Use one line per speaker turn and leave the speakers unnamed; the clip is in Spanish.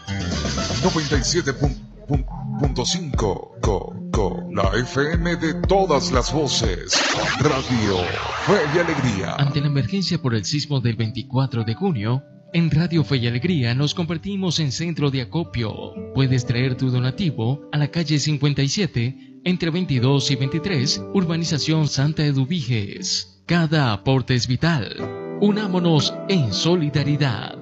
97.5 la FM de todas las voces. Radio Fe y Alegría.
Ante la emergencia por el sismo del 24 de junio, en Radio Fe y Alegría nos convertimos en centro de acopio. Puedes traer tu donativo a la calle 57, entre 22 y 23, Urbanización Santa Eduviges. Cada aporte es vital. Unámonos en solidaridad.